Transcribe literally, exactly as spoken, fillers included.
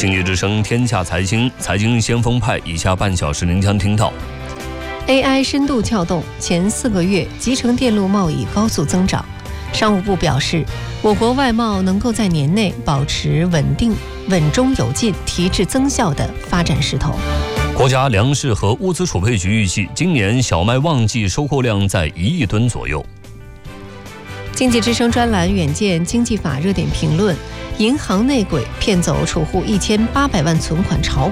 经济之声天下财经，财经先锋派，以下半小时您将听到 A I 深度撬动，前四个月集成电路贸易高速增长。商务部表示，我国外贸能够在年内保持稳定、稳中有进、提质增效的发展势头。 国家粮食和物资储备局预计，今年小麦旺季收获量在一亿吨左右。 经济之声专栏远见经济法热点评论：银行内鬼骗走储户一千八百万存款炒